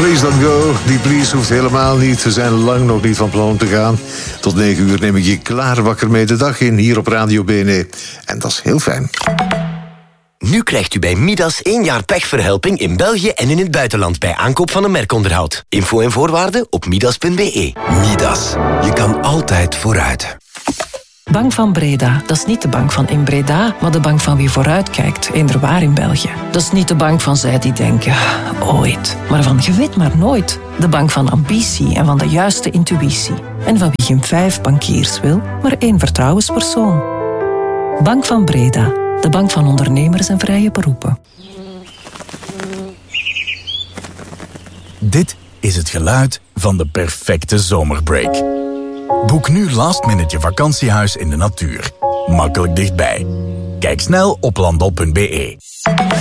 Please don't go. Die please hoeft helemaal niet. We zijn lang nog niet van plan om te gaan. Tot 9 uur neem ik je klaar wakker mee de dag in, hier op Radio BNE. En dat is heel fijn. Nu krijgt u bij Midas 1 jaar pechverhelping in België en in het buitenland bij aankoop van een merkonderhoud. Info en voorwaarden op midas.be. Midas. Je kan altijd vooruit. Bank van Breda, dat is niet de bank van in Breda, maar de bank van wie vooruitkijkt, eenderwaar in België. Dat is niet de bank van zij die denken, ooit, maar van je weet maar nooit. De bank van ambitie en van de juiste intuïtie. En van wie geen 5 bankiers wil, maar 1 vertrouwenspersoon. Bank van Breda, de bank van ondernemers en vrije beroepen. Dit is het geluid van de perfecte zomerbreak. Boek nu last minute je vakantiehuis in de natuur. Makkelijk dichtbij. Kijk snel op landal.be.